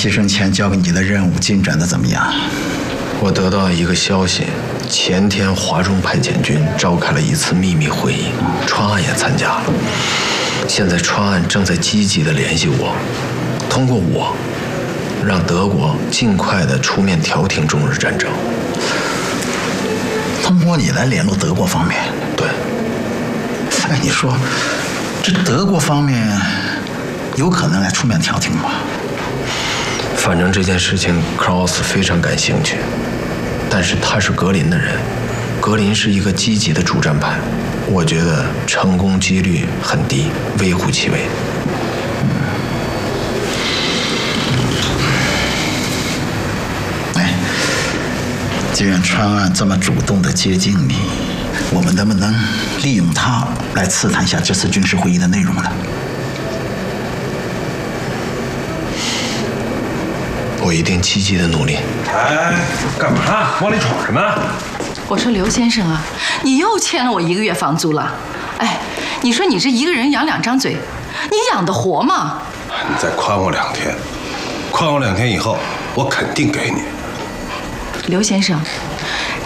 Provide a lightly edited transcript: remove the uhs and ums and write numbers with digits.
牺牲前交给你的任务进展的怎么样？ 我得到一个消息，前天华中派遣军召开了一次秘密会议，川岸也参加了。现在川岸正在积极地联系我，通过我，让德国尽快地出面调停中日战争。 通过你来联络德国方面？ 对。 哎，你说，这德国方面有可能来出面调停吗？ 反正这件事情 Kraus 非常感兴趣，但是他是格林的人，格林是一个积极的主战派，我觉得成功几率很低，微乎其微。 哎，既然川岸这么主动地接近你，我们能不能利用他来刺探一下这次军事会议的内容呢？ 我一定积极的努力。 哎，干嘛？往里闯什么？ 我说刘先生啊，你又欠了我1个月房租了。哎，你说你这一个人养2张嘴，你养得活吗？ 你再宽我2天，宽我2天以后，我肯定给你。 刘先生，